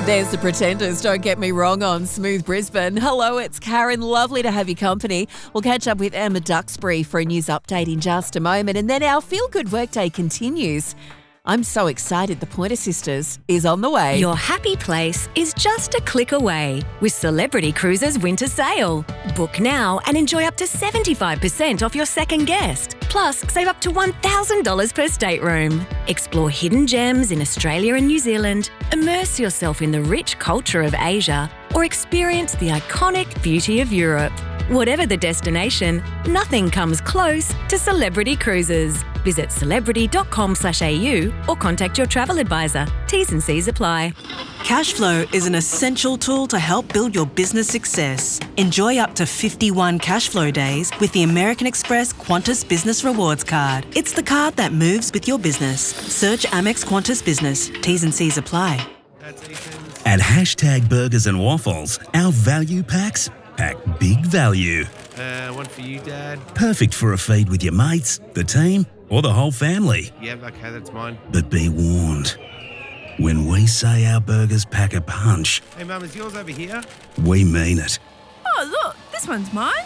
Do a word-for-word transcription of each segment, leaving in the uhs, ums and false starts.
There's the Pretenders, don't get me wrong, on Smooth Brisbane. Hello, it's Karen. Lovely to have your company. We'll catch up with Emma Duxbury for a news update in just a moment, and then our Feel Good Workday continues. I'm so excited the Pointer Sisters is on the way. Your happy place is just a click away with Celebrity Cruises Winter Sale. Book now and enjoy up to seventy-five percent off your second guest. Plus, save up to one thousand dollars per stateroom. Explore hidden gems in Australia and New Zealand, immerse yourself in the rich culture of Asia, or experience the iconic beauty of Europe. Whatever the destination, nothing comes close to Celebrity Cruises. Visit celebrity dot com slash a u or contact your travel advisor. T's and C's apply. Cashflow is an essential tool to help build your business success. Enjoy up to fifty-one Cashflow days with the American Express Qantas Business Rewards Card. It's the card that moves with your business. Search Amex Qantas Business. T's and C's apply. At Hashtag Burgers and Waffles, our value packs pack big value. Uh, one for you, Dad. Perfect for a feed with your mates, the team, or the whole family. Yeah, okay, that's mine. But be warned, when we say our burgers pack a punch, Hey, Mum, is yours over here? we mean it. Oh, look, this one's mine.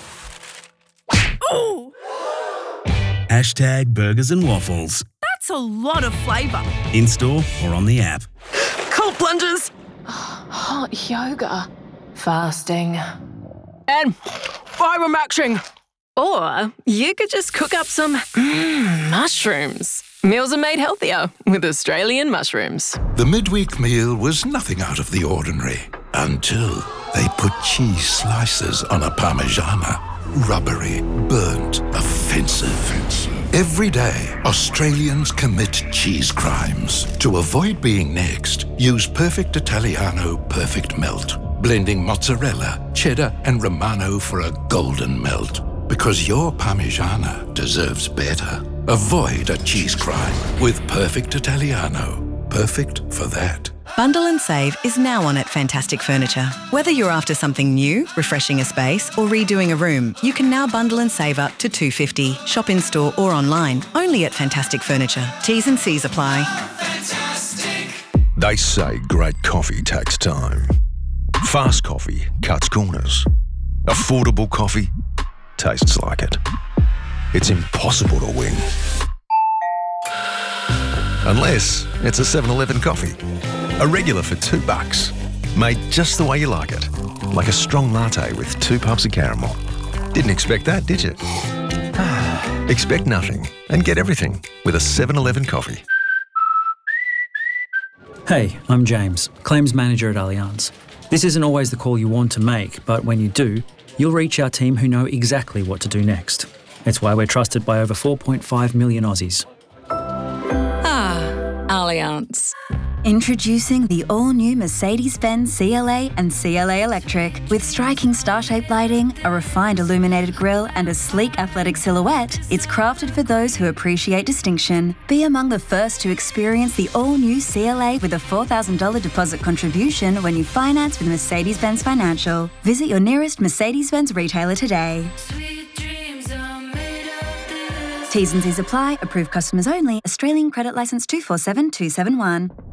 Oh, Hashtag Burgers and Waffles. that's a lot of flavour. In-store or on the app. Cold plunges. Hot yoga. Fasting. And fibre maxing. Or you could just cook up some mm, mushrooms. Meals are made healthier with Australian mushrooms. The midweek meal was nothing out of the ordinary until they put cheese slices on a Parmigiana. Rubbery, burnt, offensive. Every day, Australians commit cheese crimes. To avoid being next, use Perfect Italiano Perfect Melt. Blending mozzarella, cheddar, and Romano for a golden melt. Because your Parmigiana deserves better. Avoid a cheese crime with Perfect Italiano. Perfect for that. Bundle and Save is now on at Fantastic Furniture. Whether you're after something new, refreshing a space, or redoing a room, you can now bundle and save up to two hundred fifty dollars. Shop in store or online, only at Fantastic Furniture. T's and C's apply. They say great coffee takes time. Fast coffee cuts corners. Affordable coffee tastes like it. It's impossible to win. Unless it's a seven eleven coffee. A regular for two bucks. Made just the way you like it. Like a strong latte with two puffs of caramel. Didn't expect that, did you? Expect nothing and get everything with a seven eleven coffee. Hey, I'm James, Claims Manager at Allianz. This isn't always the call you want to make, but when you do, you'll reach our team who know exactly what to do next. It's why we're trusted by over four point five million Aussies. Ah, Allianz. Introducing the all-new Mercedes-Benz C L A and C L A Electric. With striking star-shaped lighting, a refined illuminated grille, and a sleek athletic silhouette, it's crafted for those who appreciate distinction. Be among the first to experience the all-new C L A with a four thousand dollars deposit contribution when you finance with Mercedes-Benz Financial. Visit your nearest Mercedes-Benz retailer today. T's and C's apply. Approved customers only. Australian credit licence two four seven two seven one.